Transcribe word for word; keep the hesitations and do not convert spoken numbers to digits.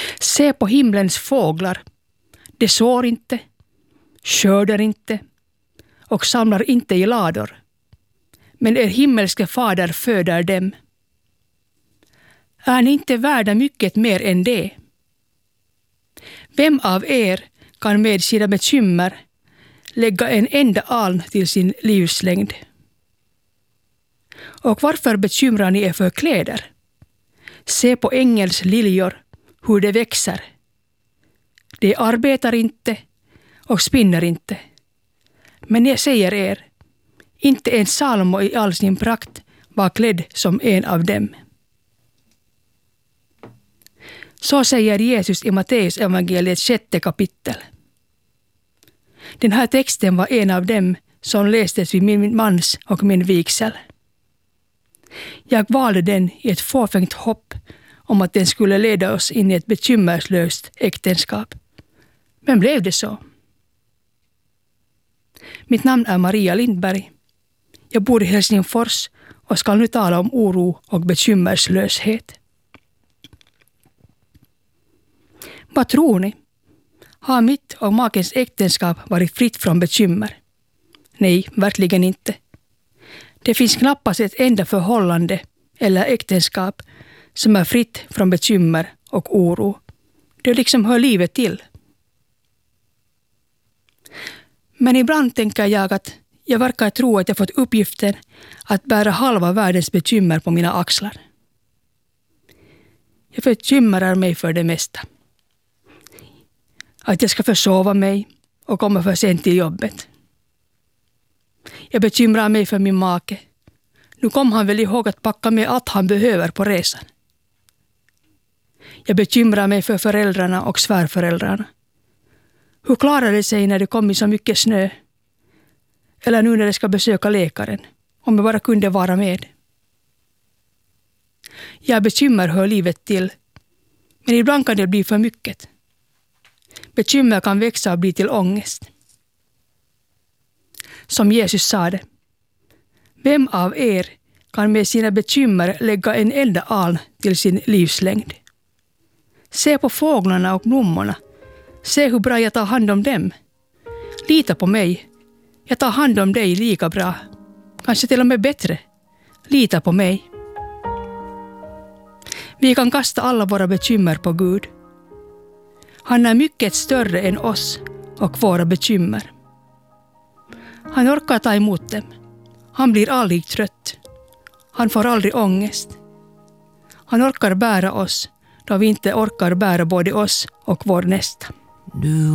Se på himlens fåglar. De sår inte, skördar inte och samlar inte i lador. Men er himmelske fader föder dem. Är ni inte värda mycket mer än det? Vem av er kan med sina bekymmer lägga en enda aln till sin livslängd? Och varför bekymrar ni er för kläder? Se på ängels liljor, hur de växer. De arbetar inte och spinner inte. Men jag säger er, inte en Salomo i all sin prakt var klädd som en av dem. Så säger Jesus i Matteus evangeliets sjätte kapitel. Den här texten var en av dem som lästes vid min mans och min vigsel. Jag valde den i ett fåfängt hopp om att den skulle leda oss in i ett bekymmerslöst äktenskap. Men blev det så? Mitt namn är Maria Lindberg. Jag bor i Helsingfors och ska nu tala om oro och bekymmerslöshet. Vad tror ni? Har mitt och makens äktenskap varit fritt från bekymmer? Nej, verkligen inte. Det finns knappast ett enda förhållande eller äktenskap som är fritt från bekymmer och oro. Det liksom hör livet till. Men ibland tänker jag att jag verkar tro att jag fått uppgiften att bära halva världens bekymmer på mina axlar. Jag bekymrar mig för det mesta. Att jag ska försova mig och komma för sent till jobbet. Jag bekymrar mig för min make. Nu kom han väl ihåg att packa med allt han behöver på resan. Jag bekymrar mig för föräldrarna och svärföräldrarna. Hur klarar det sig när det kommer så mycket snö? Eller nu när de ska besöka läkaren, om jag bara kunde vara med. Jag bekymmer hör livet till, men ibland kan det bli för mycket. Bekymmer kan växa och bli till ångest. Som Jesus sa det. Vem av er kan med sina bekymmer lägga en enda aln till sin livslängd? Se på fåglarna och blommorna. Se hur bra jag tar hand om dem. Lita på mig. Jag tar hand om dig lika bra. Kanske till och med bättre. Lita på mig. Vi kan kasta alla våra bekymmer på Gud. Han är mycket större än oss och våra bekymmer. Han orkar ta emot dem. Han blir aldrig trött. Han får aldrig ångest. Han orkar bära oss då vi inte orkar bära både oss och vår nästa.